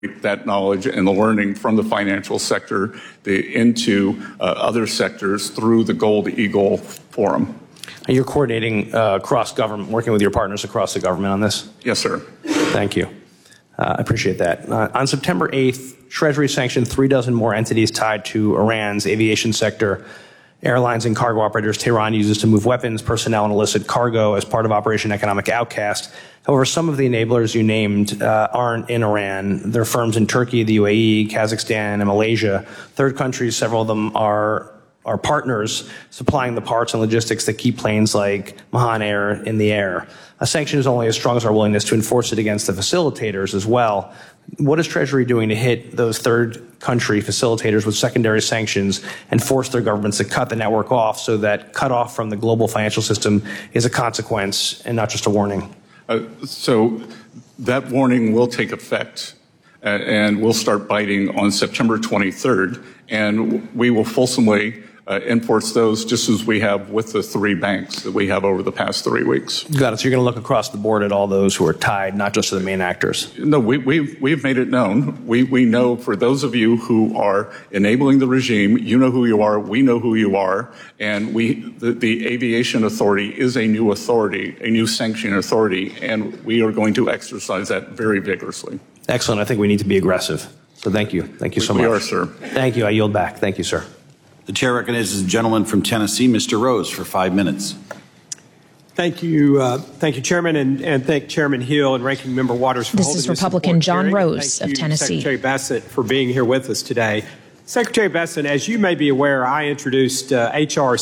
that knowledge and the learning from the financial sector into other sectors through the Gold Eagle Forum. You're coordinating across government, working with your partners across the government on this? Yes, sir. Thank you. I appreciate that. On September 8th, Treasury sanctioned 36 more entities tied to Iran's aviation sector. Airlines and cargo operators Tehran uses to move weapons, personnel, and illicit cargo as part of Operation Economic Outcast. However, some of the enablers you named aren't in Iran. They're firms in Turkey, the UAE, Kazakhstan, and Malaysia. Third countries, several of them are partners supplying the parts and logistics that keep planes like Mahan Air in the air. A sanction is only as strong as our willingness to enforce it against the facilitators as well. What is Treasury doing to hit those third country facilitators with secondary sanctions and force their governments to cut the network off so that cutoff from the global financial system is a consequence and not just a warning? So that warning will take effect and we'll start biting on September 23rd, and we will fulsomely enforce those just as we have with the 3 banks that we have over the past 3 weeks. Got it. So you're going to look across the board at all those who are tied, not just to the main actors? No, we've made it known. We know for those of you who are enabling the regime, you know who you are, we know who you are, and the Aviation Authority is a new authority, a new sanctioning authority, and we are going to exercise that very vigorously. Excellent. I think we need to be aggressive. So thank you. Thank you so much. We are, sir. Thank you. I yield back. Thank you, sir. The chair recognizes the gentleman from Tennessee, Mr. Rose, for 5 minutes. Thank you, Chairman, and thank Chairman Hill and Ranking Member Waters for holding this. This is Republican John Rose of Tennessee. Secretary Bassett for being here with us today. Secretary Bassett, as you may be aware, I introduced H.R.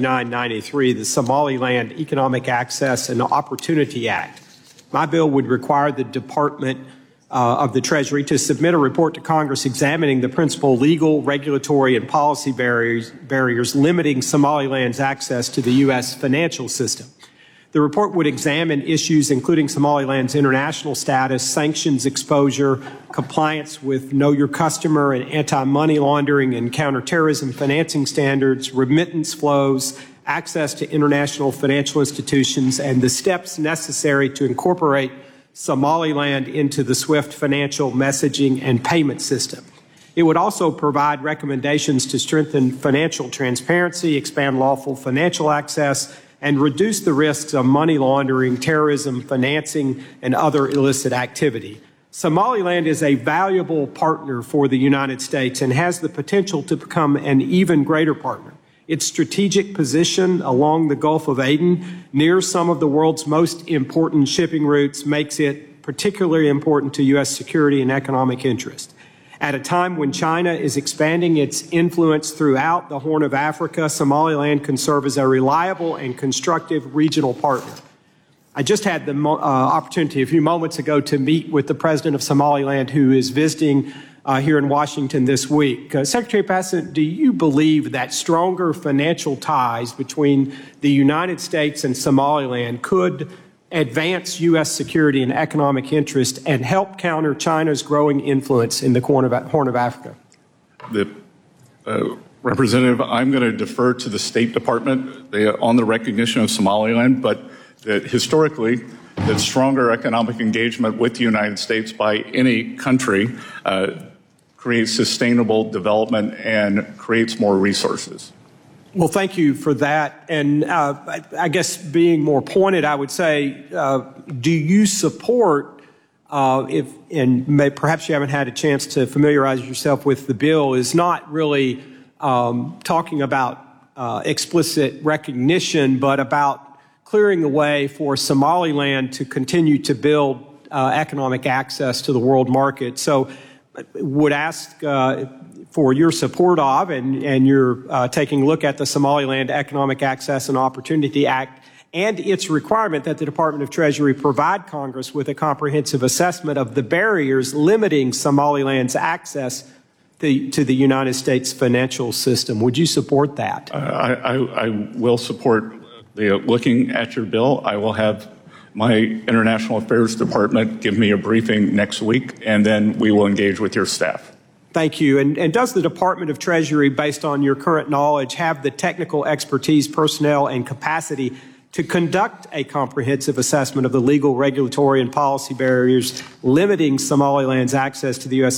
7993, the Somaliland Economic Access and Opportunity Act. My bill would require the Department of the Treasury to submit a report to Congress examining the principal legal, regulatory, and policy barriers limiting Somaliland's access to the U.S. financial system. The report would examine issues including Somaliland's international status, sanctions exposure, compliance with Know Your Customer and anti-money laundering and counterterrorism financing standards, remittance flows, access to international financial institutions, and the steps necessary to incorporate Somaliland into the SWIFT financial messaging and payment system. It would also provide recommendations to strengthen financial transparency, expand lawful financial access, and reduce the risks of money laundering, terrorism, financing, and other illicit activity. Somaliland is a valuable partner for the United States and has the potential to become an even greater partner. Its strategic position along the Gulf of Aden, near some of the world's most important shipping routes, makes it particularly important to U.S. security and economic interest. At a time when China is expanding its influence throughout the Horn of Africa, Somaliland can serve as a reliable and constructive regional partner. I just had the opportunity a few moments ago to meet with the president of Somaliland, who is visiting here in Washington this week. Secretary Bassett, do you believe that stronger financial ties between the United States and Somaliland could advance U.S. security and economic interest and help counter China's growing influence in the Horn of Africa? Representative, I'm going to defer to the State Department on the recognition of Somaliland, but that historically, that stronger economic engagement with the United States by any country creates sustainable development and creates more resources. Well, thank you for that. And I guess being more pointed, I would say, do you support, perhaps you haven't had a chance to familiarize yourself with the bill, is not really talking about explicit recognition, but about clearing the way for Somaliland to continue to build economic access to the world market. So would ask for your support of, and you're taking a look at the Somaliland Economic Access and Opportunity Act and its requirement that the Department of Treasury provide Congress with a comprehensive assessment of the barriers limiting Somaliland's access to the United States financial system. Would you support that? I will support looking at your bill. I will have my International Affairs Department give me a briefing next week, and then we will engage with your staff. Thank you. And does the Department of Treasury, based on your current knowledge, have the technical expertise, personnel, and capacity to conduct a comprehensive assessment of the legal, regulatory, and policy barriers limiting Somaliland's access to the U.S.